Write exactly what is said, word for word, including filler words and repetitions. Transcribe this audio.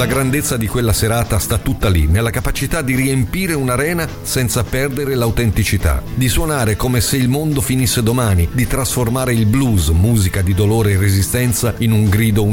La grandezza di quella serata sta tutta lì, nella capacità di riempire un'arena senza perdere l'autenticità, di suonare come se il mondo finisse domani, di trasformare il blues, musica di dolore e resistenza, in un grido